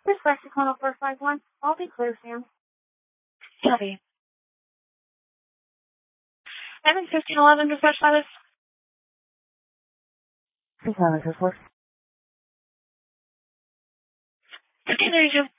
Dispatch to 10451. I'll be clear, Sam. Copy. Evan 1511, dispatch status. 611, 4. 1532.